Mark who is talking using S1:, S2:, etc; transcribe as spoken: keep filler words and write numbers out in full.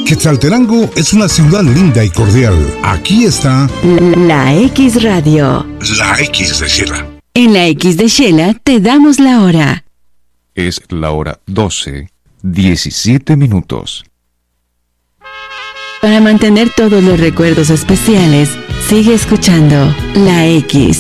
S1: Quetzaltenango es una ciudad linda y cordial. Aquí está
S2: La X Radio.
S1: La X de Shela.
S2: En la X de Shela te damos la hora.
S3: Es la hora doce, diecisiete minutos.
S2: Para mantener todos los recuerdos especiales, sigue escuchando La X.